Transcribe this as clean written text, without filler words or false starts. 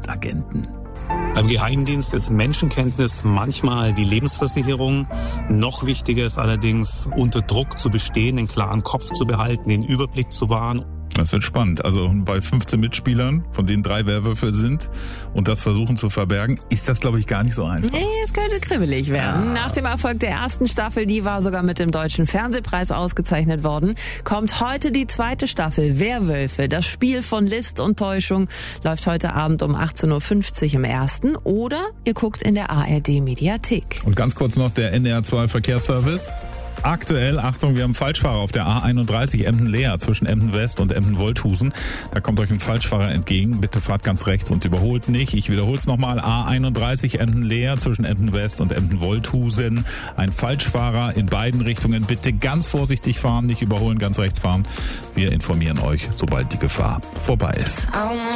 Privatagenten. Beim Geheimdienst ist Menschenkenntnis manchmal die Lebensversicherung. Noch wichtiger ist allerdings, unter Druck zu bestehen, den klaren Kopf zu behalten, den Überblick zu wahren. Das wird spannend. Also bei 15 Mitspielern, von denen 3 Werwölfe sind und das versuchen zu verbergen, ist das, glaube ich, gar nicht so einfach. Nee, es könnte kribbelig werden. Nach dem Erfolg der ersten Staffel, die war sogar mit dem Deutschen Fernsehpreis ausgezeichnet worden, kommt heute die zweite Staffel, Werwölfe. Das Spiel von List und Täuschung läuft heute Abend um 18.50 Uhr im Ersten oder ihr guckt in der ARD-Mediathek. Und ganz kurz noch der NDR2 Verkehrsservice. Aktuell, Achtung, wir haben Falschfahrer auf der A31 Emden-Leer zwischen Emden-West und Emden-Wolthusen. Da kommt euch ein Falschfahrer entgegen. Bitte fahrt ganz rechts und überholt nicht. Ich wiederhole es nochmal. A31 Emden-Leer zwischen Emden-West und Emden-Wolthusen. Ein Falschfahrer in beiden Richtungen. Bitte ganz vorsichtig fahren, nicht überholen, ganz rechts fahren. Wir informieren euch, sobald die Gefahr vorbei ist.